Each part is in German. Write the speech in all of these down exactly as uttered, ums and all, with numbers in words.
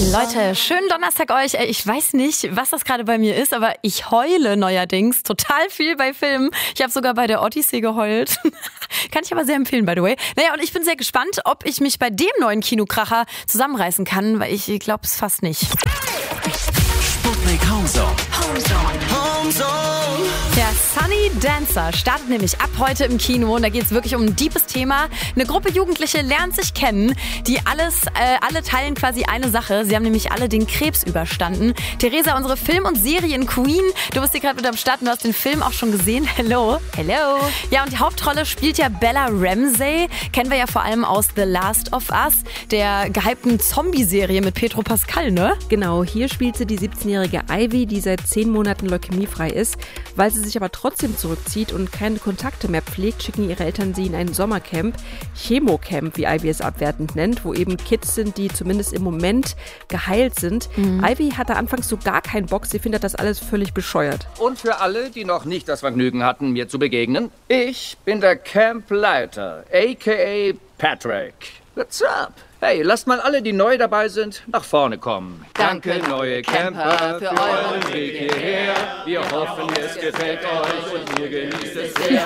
Leute, schönen Donnerstag euch. Ich weiß nicht, was das gerade bei mir ist, aber ich heule neuerdings total viel bei Filmen. Ich habe sogar bei der Odyssey geheult. Kann ich aber sehr empfehlen, by the way. Naja, und ich bin sehr gespannt, ob ich mich bei dem neuen Kinokracher zusammenreißen kann, weil ich glaube es fast nicht. Sputnik Homezone. Homezone. Der Sunny Dancer startet nämlich ab heute im Kino und da geht es wirklich um ein deepes Thema. Eine Gruppe Jugendliche lernt sich kennen, die alles, äh, alle teilen quasi eine Sache. Sie haben nämlich alle den Krebs überstanden. Theresa, unsere Film- und Serien-Queen, du bist hier gerade mit am Start und du hast den Film auch schon gesehen. Hello. Hello. Ja, und die Hauptrolle spielt ja Bella Ramsey. Kennen wir ja vor allem aus The Last of Us, der gehypten Zombie-Serie mit Pedro Pascal, ne? Genau, hier spielt sie die siebzehnjährige Ivy, die seit zehn Monaten leukämiefrei ist. Weil sie sich aber trotzdem zurückzieht und keine Kontakte mehr pflegt, schicken ihre Eltern sie in ein Sommercamp, Chemocamp, wie Ivy es abwertend nennt, wo eben Kids sind, die zumindest im Moment geheilt sind. Mhm. Ivy hatte anfangs so gar keinen Bock, sie findet das alles völlig bescheuert. Und für alle, die noch nicht das Vergnügen hatten, mir zu begegnen, ich bin der Campleiter, aka Patrick. What's up? Hey, lasst mal alle, die neu dabei sind, nach vorne kommen. Danke, neue Camper, für euren Weg hierher. Wir hoffen, es gefällt euch und ihr genießt es sehr.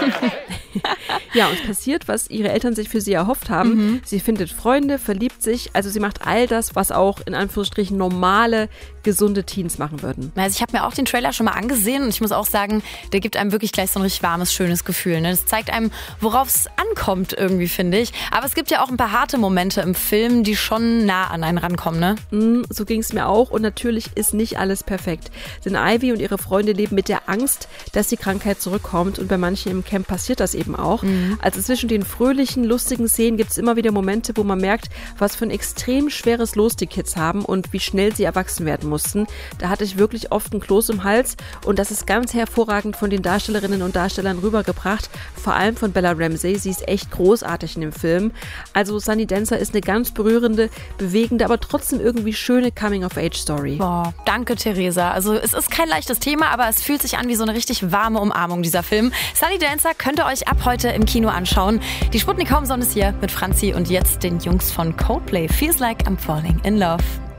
Ja, und es passiert, was ihre Eltern sich für sie erhofft haben. Mhm. Sie findet Freunde, verliebt sich, also sie macht all das, was auch in Anführungsstrichen normale, gesunde Teens machen würden. Also ich habe mir auch den Trailer schon mal angesehen und ich muss auch sagen, der gibt einem wirklich gleich so ein richtig warmes, schönes Gefühl. Ne? Das zeigt einem, worauf es ankommt irgendwie, finde ich. Aber es gibt ja auch ein paar harte Momente im Film, die schon nah an einen rankommen, ne? Mm, so ging es mir auch und natürlich ist nicht alles perfekt. Denn Ivy und ihre Freunde leben mit der Angst, dass die Krankheit zurückkommt und bei manchen im Camp passiert das eben auch. Mhm. Also zwischen den fröhlichen, lustigen Szenen gibt es immer wieder Momente, wo man merkt, was für ein extrem schweres Los die Kids haben und wie schnell sie erwachsen werden mussten. Da hatte ich wirklich oft ein Kloß im Hals und das ist ganz hervorragend von den Darstellerinnen und Darstellern rübergebracht. Vor allem von Bella Ramsey, sie ist echt großartig in dem Film. Also Sunny Dancer ist eine ganz berührende, bewegende, aber trotzdem irgendwie schöne Coming-of-Age-Story. Boah, danke Theresa. Also es ist kein leichtes Thema, aber es fühlt sich an wie so eine richtig warme Umarmung, dieser Film. Sunny Dancer könnt ihr euch ab heute im Kino anschauen. Die Sputnik Homezone ist hier mit Franzi und jetzt den Jungs von Coldplay. Feels like I'm falling in love.